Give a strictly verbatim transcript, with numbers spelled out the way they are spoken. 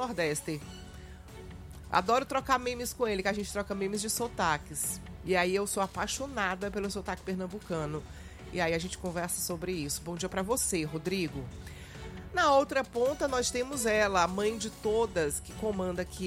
Nordeste. Adoro trocar memes com ele, que a gente troca memes de sotaques. E aí eu sou apaixonada pelo sotaque pernambucano. E aí a gente conversa sobre isso. Bom dia pra você, Rodrigo. Na outra ponta nós temos ela, a mãe de todas, que comanda aqui